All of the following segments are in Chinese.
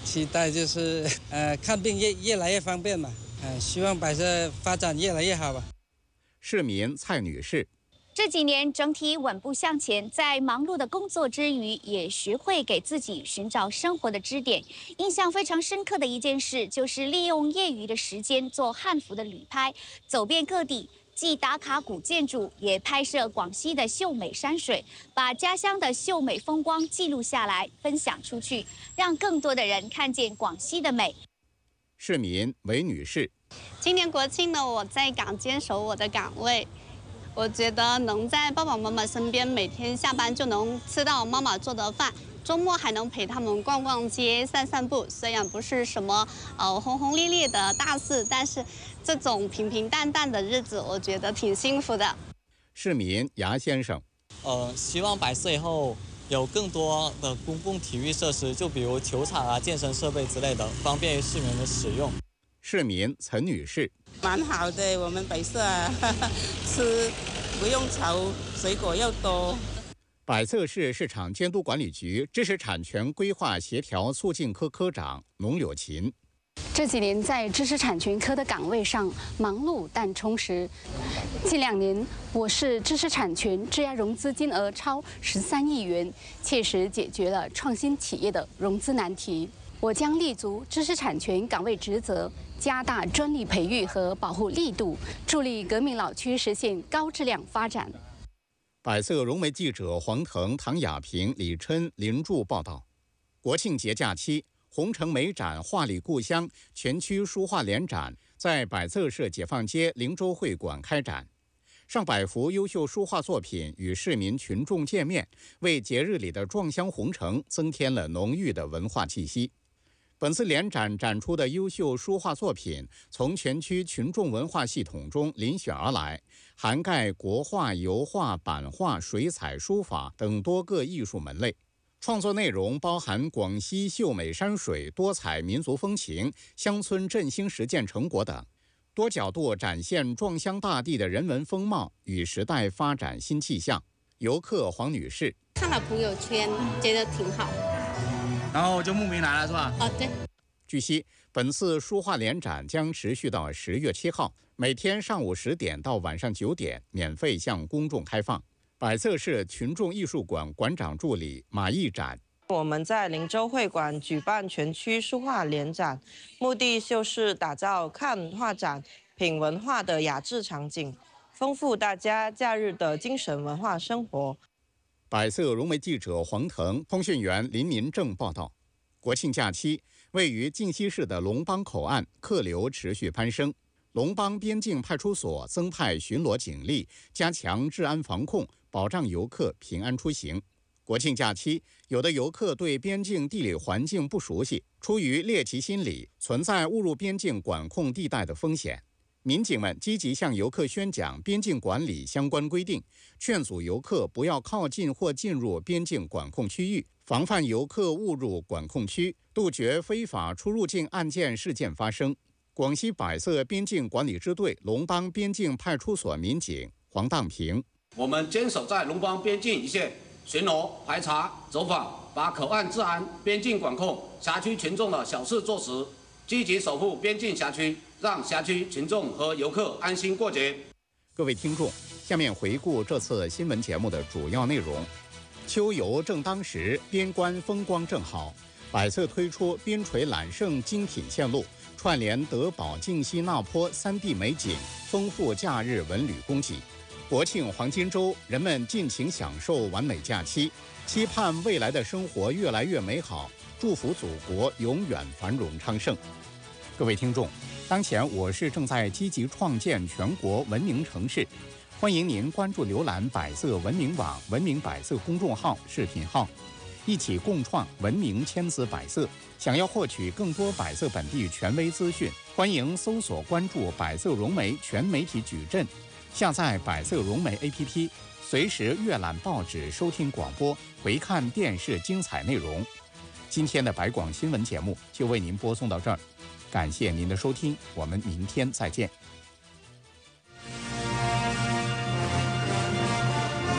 期待就是看病越来越方便嘛，希望百色发展越来越好吧。 市民蔡女士。 这几年整体稳步向前，在忙碌的工作之余，也学会给自己寻找生活的支点。印象非常深刻的一件事，就是利用业余的时间做汉服的旅拍，走遍各地，既打卡古建筑，也拍摄广西的秀美山水，把家乡的秀美风光记录下来，分享出去，让更多的人看见广西的美。 市民韦女士。 今年国庆呢，我在岗坚守我的岗位。我觉得能在爸爸妈妈身边，每天下班就能吃到妈妈做的饭，周末还能陪他们逛逛街、散散步。虽然不是什么轰轰烈烈的大事，但是这种平平淡淡的日子，我觉得挺幸福的。 市民牙先生， 希望百色以后有更多的公共体育设施，就比如球场啊、健身设备之类的，方便于市民的使用。 市民陈女士。 蛮好的，我们百色吃不用愁，水果又多。 百色市市场监督管理局知识产权规划协调促进科科长农柳琴。 这几年在知识产权科的岗位上忙碌但充实。近2年，我市知识产权质押融资金额超13亿元，切实解决了创新企业的融资难题。我将立足知识产权岗位职责，加大专利培育和保护力度，助力革命老区实现高质量发展。 百色融媒记者黄腾、唐雅萍、李琛、林柱报道。国庆节假期，红城美展画里故乡全区书画联展在百色市解放街灵州会馆开展，上百幅优秀书画作品与市民群众见面，为节日里的壮乡红城增添了浓郁的文化气息。本次联展展出的优秀书画作品从全区群众文化系统中遴选而来，涵盖国画、油画、版画、水彩、书法等多个艺术门类。创作内容包含广西秀美山水、多彩民族风情、乡村振兴实践成果等，多角度展现壮乡大地的人文风貌与时代发展新气象。游客黄女士看了朋友圈，觉得挺好。 然后就慕名来了是吧？ 对。 据悉，本次书画联展将持续到10月7号，每天上午10点到晚上9点，免费向公众开放。百色市群众艺术馆馆长助理马义展。 我们在灵州会馆举办全区书画联展，目的就是打造看画展、品文化的雅致场景，丰富大家假日的精神文化生活。 百色融媒记者黄腾、通讯员林民正报道。国庆假期，位于晋西市的龙邦口岸客流持续攀升，龙邦边境派出所增派巡逻警力，加强治安防控，保障游客平安出行。国庆假期，有的游客对边境地理环境不熟悉，出于猎奇心理，存在误入边境管控地带的风险。民警们积极向游客宣讲边境管理相关规定，劝阻游客不要靠近或进入边境管控区域，防范游客误入管控区，杜绝非法出入境案件事件发生。广西百色边境管理支队龙邦边境派出所民警黄荡平： 我们坚守在龙邦边境一线，巡逻、排查、走访，把口岸治安、边境管控、辖区群众的小事做实，积极守护边境辖区，让辖区群众和游客安心过节。 各位听众，下面回顾这次新闻节目的主要内容。秋游正当时，边关风光正好。百色推出边陲揽胜精品线路，串联德保、靖西、那坡3地美景，丰富假日文旅供给。国庆黄金周，人们尽情享受完美假期，期盼未来的生活越来越美好，祝福祖国永远繁荣昌盛。各位听众，当前我市正在积极创建全国文明城市，欢迎您关注浏览百色文明网、文明百色公众号、视频号，一起共创文明千姿百色。想要获取更多百色本地权威资讯，欢迎搜索关注百色融媒全媒体矩阵，下载百色融媒 APP， 随时阅览报纸、收听广播、回看电视精彩内容。今天的百广新闻节目就为您播送到这儿，感谢您的收听，我们明天再见。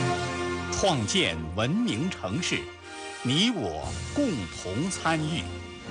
创建文明城市，你我共同参与。